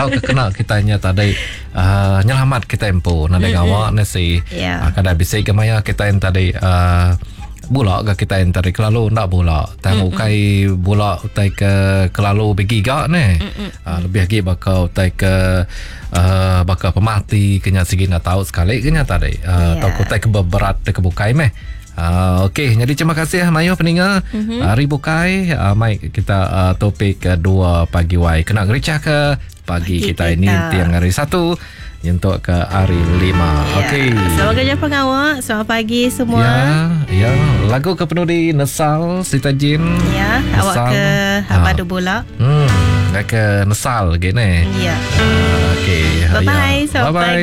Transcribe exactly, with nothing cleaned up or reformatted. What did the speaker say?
Kalau kena kita nya tadi uh, nyelamat kita empu nada ngawak nasi. Yeah. Kada bisa kemaya kita yang tadi uh, bola ke kita yang tadi kelalu ndak bola. Tang ukai bola utai ke kelalu begi gak ne. Uh, lebih lagi bakal utai ke uh, bakal pemati kenya segi nak tahu sekali kenya tadi. Uh, yeah. Tahu utai ke berat ke bukai meh. Uh, Okey, jadi terima kasih Mayu peninggal. Mm-hmm. Uh, Ribu Kai, uh, Mike kita uh, topik kedua pagi wai. Kena gericah ke pagi, pagi kita, kita ini tiang hari satu untuk ke hari lima. Ya. Okey. Selamat kerja pengawak. Selamat pagi semua. Ya, ya. Lagu ke penuh di Nesal Sita Jin. Ya, Nesal. awak ke Hamadu Bola. Hmm, ke Nesal gini. Ya. Uh, Okey. Bye bye. Ya. Bye bye.